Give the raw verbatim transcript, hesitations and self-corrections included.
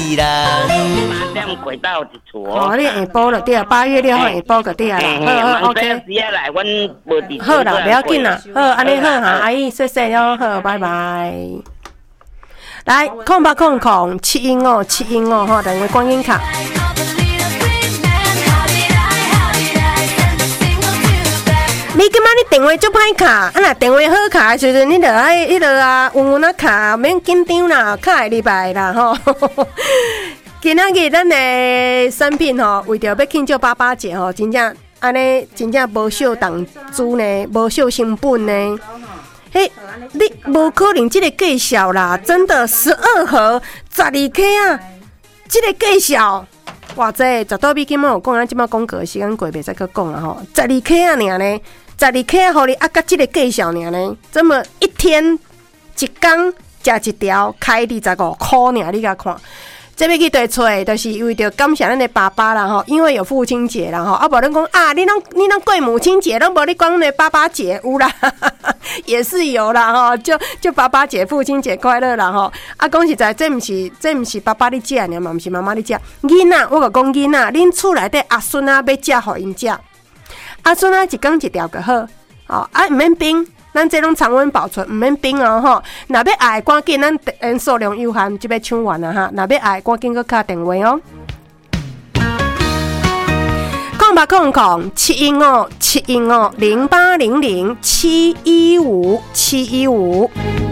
喜啦。 八点过到一厝哦，你下晡就对，八月六号下晡就对啦。好好 ，OK。 时啊来，阮无伫。 好啦，不要紧啦。好，安尼好哈，阿姨，谢谢哟，好，拜拜。来，空八空空，七音哦，七音哦，哈，等位观音卡。你今仔你电话足歹卡，啊若电话好卡的时阵，你着爱迄落啊，稳稳啊卡，免紧张啦，卡会礼拜啦吼。今仔日咱的产品吼，为着要庆祝八八节吼，真正安尼真正无少档主呢，无少成本呢。嘿，你无可能这个计小啦，真的十二盒十二 K 啊，这个计小，哇这十多笔今麦有讲，咱即麦讲过时间过，袂使去讲啊吼，十二 K 啊尔呢，十二 K 啊，互你啊，甲这个计小尔呢，这么一天一工食一条，开二十五块尔，你甲看。这要去对找，就是为着感谢咱的爸爸啦吼，因为有父亲节啦吼，啊无恁讲啊，你拢你拢过母亲节，拢无你讲那爸爸节有啦，也是有啦吼，就就爸爸节、父亲节快乐啦吼。啊，讲实在，这毋是这毋是爸爸你食尔嘛，毋是妈妈你食。囡仔，我甲讲囡仔，恁厝内底阿孙啊要食，互因食。阿孙啊一工一条就好，哦啊毋免冰。咱这种常温保存，唔免冰哦吼。若要爱，赶紧咱咱数量有限，就要抢完啦哈。若要爱，赶紧去敲电话哦。空八空空七音哦，七音哦，零八零零七一五七一五。